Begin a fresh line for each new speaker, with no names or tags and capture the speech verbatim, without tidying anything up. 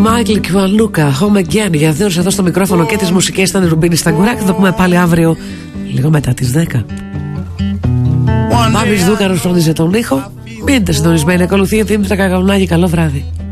Μάικλ και ο Λούκα, Home Again. Για δύο ώρες εδώ στο μικρόφωνο και τις μουσικές ήταν η Ρουμπίνη Σταγκουράκη. Θα το πούμε πάλι αύριο, λίγο μετά τις δέκα. Μάμις Δούκαρος φρόντιζε τον ήχο. Μείνετε συντονισμένοι, ακολουθεί η Δήμητρα Καγαουνάκη. Καλό βράδυ.